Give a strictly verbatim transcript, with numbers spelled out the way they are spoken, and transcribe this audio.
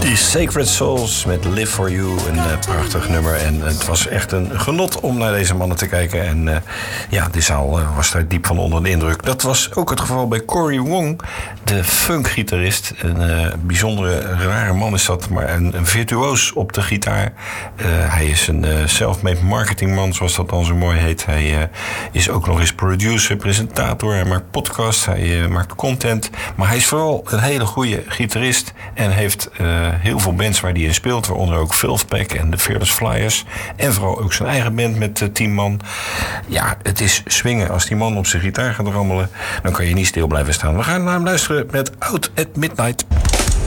Die Sacred Souls met Live For You, een uh, prachtig nummer. En uh, het was echt een genot om naar deze mannen te kijken. En uh, ja, de zaal uh, was daar diep van onder de indruk. Dat was ook het geval bij Cory Wong, de funkgitarist. Een uh, bijzondere, rare man is dat, maar een, een virtuoos op de gitaar. Uh, hij is een uh, self-made marketingman, zoals dat dan zo mooi heet. Hij uh, is ook nog eens producer, presentator. Hij maakt podcasts, hij uh, maakt content. Maar hij is vooral een hele goede gitarist en heeft uh, heel veel bands waar hij in speelt, waaronder ook Filth Pack en de Fearless Flyers. En vooral ook zijn eigen band met uh, tien man. Ja, het is swingen. Als die man op zijn gitaar gaat rammelen, dan kan je niet stil blijven staan. We gaan naar hem luisteren met Out at Midnight.